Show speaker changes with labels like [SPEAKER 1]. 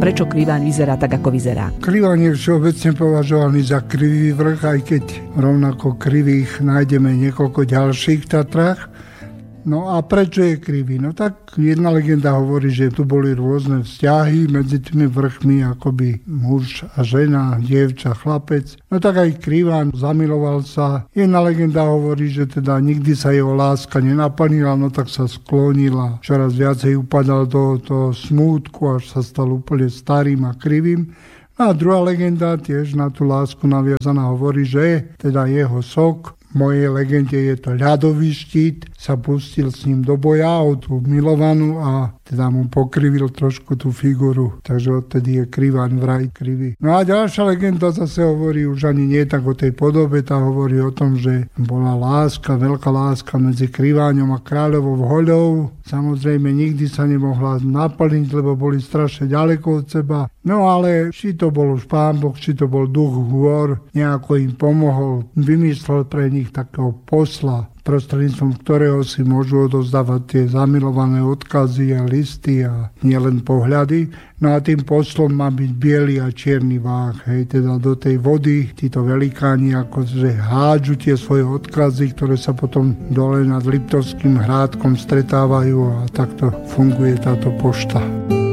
[SPEAKER 1] prečo Kriváň vyzerá tak, ako vyzerá?
[SPEAKER 2] Kriváň je všeobecne považovaný za krivý vrch, aj keď rovnako krivých nájdeme niekoľko ďalších v Tatrách. No a prečo je krivý? No tak jedna legenda hovorí, že tu boli rôzne vzťahy medzi tými vrchmi, akoby muž a žena, dievča, chlapec. No tak aj Kriváň zamiloval sa. Jedna legenda hovorí, že teda nikdy sa jeho láska nenaplnila, no tak sa sklonila. Čoraz viacej upadal do toho smútku, až sa stal úplne starým a krivým. No a druhá legenda, tiež na tú lásku naviazaná, hovorí, že teda jeho sok, v mojej legende je to ľadový štít, sa pustil s ním do boja o tú milovanú a teda mu pokrivil trošku tú figuru. Takže odtedy je Kriváň vraj krivý. No a ďalšia legenda zase hovorí už ani nie tak o tej podobe, tá hovorí o tom, že bola láska, veľká láska medzi Kriváňom a kráľovou Hoľou. Samozrejme nikdy sa nemohla naplniť, lebo boli strašne ďaleko od seba. No ale či to bol už Pán Boh, či to bol duch hôr, nejako im pomohol, vymyslel pre nich takého posla, prostredníctvom ktorého si môžu odozdávať tie zamilované odkazy a listy a nielen pohľady. No a tým poslom má byť biely a čierny váh. Hej, teda do tej vody títo velikáni akože hádžu tie svoje odkazy, ktoré sa potom dole nad Liptovským hrádkom stretávajú a takto funguje táto pošta.